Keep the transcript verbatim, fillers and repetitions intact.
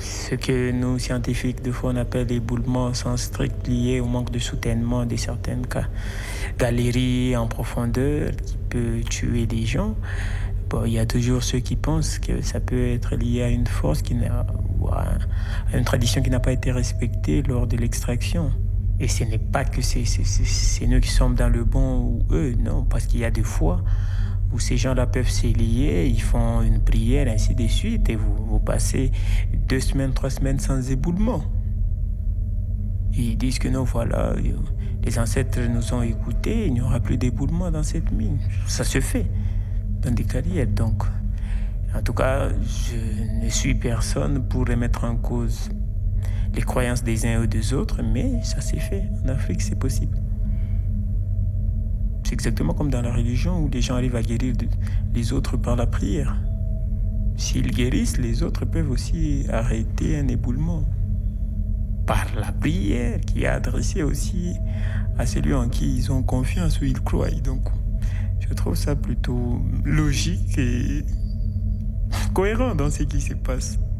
Ce que nous, scientifiques, de fois, on appelle l'éboulement sont strict liés au manque de soutènement de certains cas. Galeries en profondeur qui peut tuer des gens. Bon, il y a toujours ceux qui pensent que ça peut être lié à une force qui n'a, ou à une tradition qui n'a pas été respectée lors de l'extraction. Et ce n'est pas que c'est, c'est, c'est, c'est nous qui sommes dans le bon ou eux, non, parce qu'il y a des fois où ces gens-là peuvent se lier, ils font une prière, ainsi de suite, et vous, vous passez deux semaines, trois semaines sans éboulement. Et ils disent que non, voilà, les ancêtres nous ont écoutés, il n'y aura plus d'éboulement dans cette mine. Ça se fait dans des carrières, donc. En tout cas, je ne suis personne pour remettre en cause les croyances des uns ou des autres, mais ça s'est fait. En Afrique, c'est possible. C'est exactement comme dans la religion où les gens arrivent à guérir les autres par la prière. S'ils guérissent, les autres peuvent aussi arrêter un éboulement par la prière qui est adressée aussi à celui en qui ils ont confiance ou ils croient. Donc, je trouve ça plutôt logique et cohérent dans ce qui se passe.